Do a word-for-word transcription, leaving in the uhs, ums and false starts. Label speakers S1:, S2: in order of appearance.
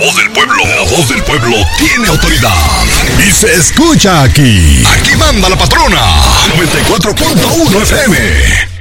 S1: voz del pueblo. La voz del pueblo tiene autoridad. Y se escucha aquí. Aquí manda la patrona. noventa y cuatro punto uno F M.